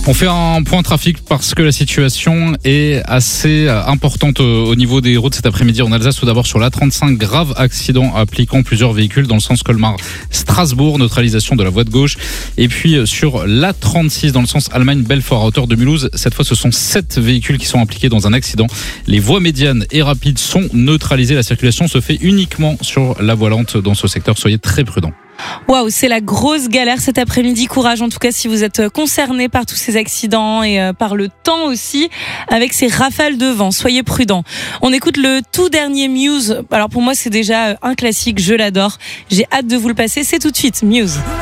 On fait un point trafic parce que la situation est assez importante au niveau des routes cet après-midi en Alsace. Tout d'abord sur l'A35, grave accident impliquant plusieurs véhicules dans le sens Colmar-Strasbourg, neutralisation de la voie de gauche. Et puis sur l'A36 dans le sens Allemagne-Belfort à hauteur de Mulhouse, cette fois ce sont 7 véhicules qui sont impliqués dans un accident. Les voies médianes et rapides sont neutralisées. La circulation se fait uniquement sur la voie lente dans ce secteur. Soyez très prudents. Waouh, c'est la grosse galère cet après-midi. Courage en tout cas si vous êtes concerné par tous ces accidents et par le temps aussi avec ces rafales de vent. Soyez prudents. On écoute le tout dernier Muse. Alors pour moi c'est déjà un classique, je l'adore. J'ai hâte de vous le passer, c'est tout de suite Muse.